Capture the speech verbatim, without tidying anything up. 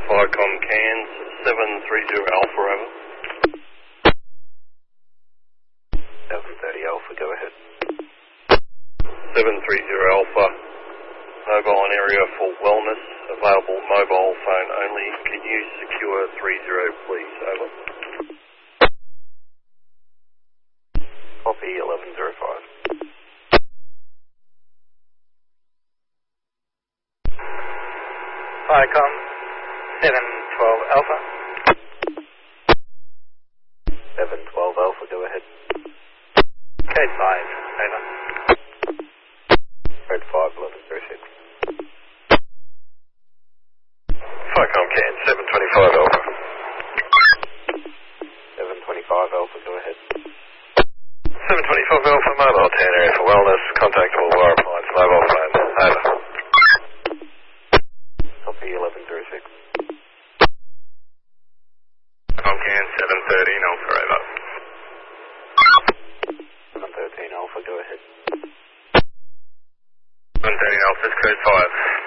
Viacom Cairns, seven three zero Alpha, over. seven thirty Alpha, go ahead. seven three zero Alpha, mobile on area for wellness, available mobile phone only. Can you secure three zero, please, over? Copy, eleven zero five. Viacom, seven twelve Alpha. seven twelve Alpha, go ahead. Code five, over. Code five, eleven zero six. Viacom Cairns, seven twenty-five Alpha. seven twenty-five Alpha, go ahead. seven twenty-five Alpha, mobile ten area for wellness, contactable wire appliance, mobile phone, over. Copy, eleven zero six. Viacom Cairns, seven thirteen Alpha, over. seven thirteen Alpha, go ahead. seven thirteen Alpha, code five.